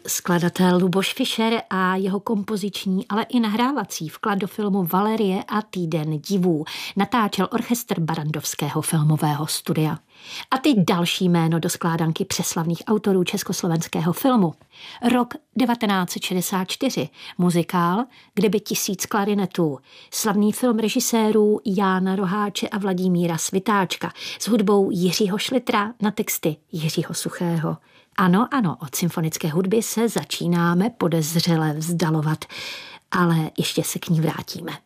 Skladatel Luboš Fischer a jeho kompoziční, ale i nahrávací vklad do filmu Valerie a týden divů natáčel orchestr Barrandovského filmového studia. A ty další jméno do skládanky přeslavných autorů československého filmu. Rok 1964, muzikál Kdyby 1000 klarinetů, slavný film režisérů Jána Roháče a Vladimíra Svitáčka s hudbou Jiřího Šlitra na texty Jiřího Suchého. Ano, od symfonické hudby se začínáme podezřele vzdalovat, ale ještě se k ní vrátíme.